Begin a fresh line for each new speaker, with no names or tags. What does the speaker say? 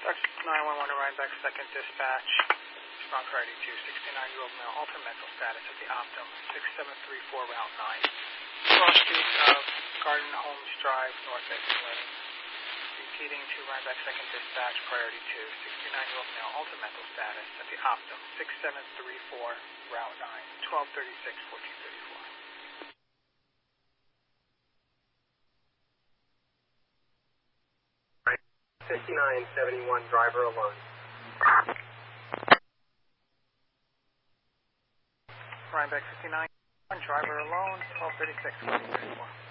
911 to Rhinebeck, second dispatch. Strong priority 2, 69-year-old male, altered mental status at the Optum, 6734 Route 9. Cross streets of Garden Homes Drive, North Exit Lane. Repeating to Rhinebeck, second dispatch, priority 2, 69-year-old male, altered mental status at the Optum, 6734 Route 9, 1236, 1434.
5971, driver alone.
Rhinebeck 59, driver alone, 1236, 1434.